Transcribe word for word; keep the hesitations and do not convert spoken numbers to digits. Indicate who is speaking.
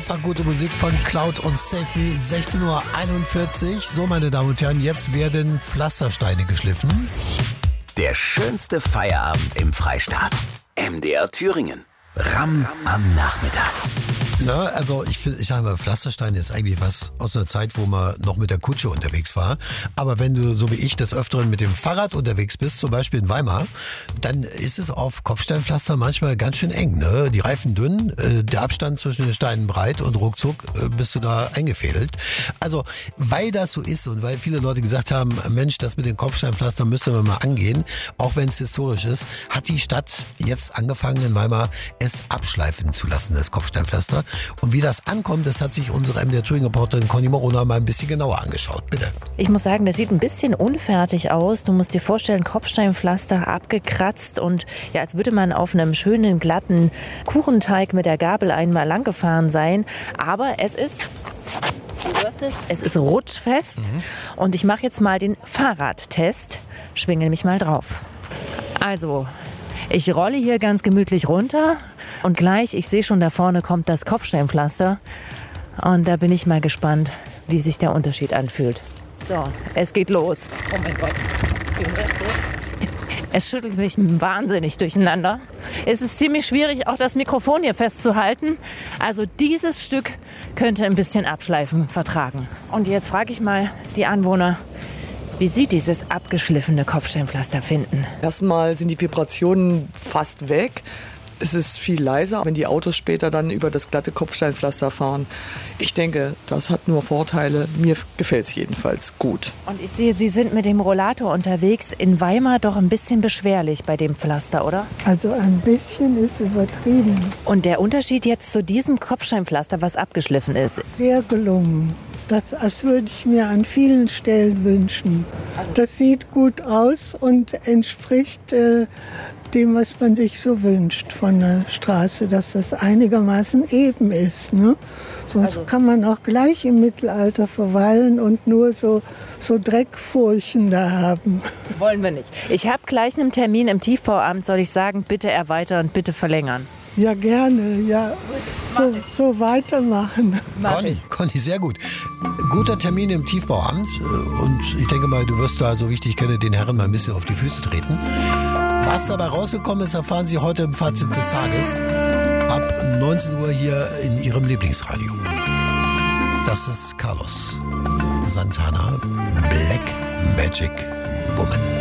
Speaker 1: Einfach gute Musik von Cloud und Save Me, sechzehn Uhr einundvierzig. So, meine Damen und Herren, jetzt werden Pflastersteine geschliffen.
Speaker 2: Der schönste Feierabend im Freistaat. M D R Thüringen. Ram am Nachmittag.
Speaker 1: Na, also ich finde, ich sage mal, Pflasterstein ist eigentlich was aus einer Zeit, wo man noch mit der Kutsche unterwegs war. Aber wenn du, so wie ich, des Öfteren mit dem Fahrrad unterwegs bist, zum Beispiel in Weimar, dann ist es auf Kopfsteinpflaster manchmal ganz schön eng. Ne? Die Reifen dünn, äh, der Abstand zwischen den Steinen breit und ruckzuck äh, bist du da eingefädelt. Also, weil das so ist und weil viele Leute gesagt haben, Mensch, das mit den Kopfsteinpflastern müsste man mal angehen, auch wenn es historisch ist, hat die Stadt jetzt angefangen in Weimar, es abschleifen zu lassen, das Kopfsteinpflaster. Und wie das ankommt, das hat sich unsere M D R Thüringen-Reporterin Conny Morona mal ein bisschen genauer angeschaut. Bitte.
Speaker 3: Ich muss sagen, das sieht ein bisschen unfertig aus. Du musst dir vorstellen, Kopfsteinpflaster abgekratzt und ja, als würde man auf einem schönen, glatten Kuchenteig mit der Gabel einmal langgefahren sein. Aber es ist... Du hörst es, es ist rutschfest. Mhm. Und ich mache jetzt mal den Fahrradtest. Schwinge mich mal drauf. Also... Ich rolle hier ganz gemütlich runter und gleich, ich sehe schon, da vorne kommt das Kopfsteinpflaster. Und da bin ich mal gespannt, wie sich der Unterschied anfühlt. So, es geht los. Oh mein Gott. Es schüttelt mich wahnsinnig durcheinander. Es ist ziemlich schwierig, auch das Mikrofon hier festzuhalten. Also dieses Stück könnte ein bisschen Abschleifen vertragen. Und jetzt frage ich mal die Anwohner, wie sie dieses abgeschliffene Kopfsteinpflaster finden.
Speaker 4: Erstmal sind die Vibrationen fast weg. Es ist viel leiser, wenn die Autos später dann über das glatte Kopfsteinpflaster fahren. Ich denke, das hat nur Vorteile. Mir gefällt es jedenfalls gut.
Speaker 3: Und ich sehe, Sie sind mit dem Rollator unterwegs. In Weimar doch ein bisschen beschwerlich bei dem Pflaster, oder?
Speaker 5: Also ein bisschen ist übertrieben.
Speaker 3: Und der Unterschied jetzt zu diesem Kopfsteinpflaster, was abgeschliffen ist?
Speaker 5: Sehr gelungen. Das, das würde ich mir an vielen Stellen wünschen. Das sieht gut aus und entspricht äh, dem, was man sich so wünscht von der Straße, dass das einigermaßen eben ist. Ne? Sonst also, kann man auch gleich im Mittelalter verweilen und nur so, so Dreckfurchen da haben.
Speaker 3: Wollen wir nicht. Ich habe gleich einen Termin im Tiefbauamt, soll ich sagen, bitte erweitern, bitte verlängern.
Speaker 5: Ja, gerne, ja. So, so weitermachen.
Speaker 1: Conny, Conny, sehr gut. Guter Termin im Tiefbauamt. Und ich denke mal, du wirst da, so wie ich dich kenne, den Herren mal ein bisschen auf die Füße treten. Was dabei rausgekommen ist, erfahren Sie heute im Fazit des Tages ab neunzehn Uhr hier in Ihrem Lieblingsradio. Das ist Carlos Santana, Black Magic Woman.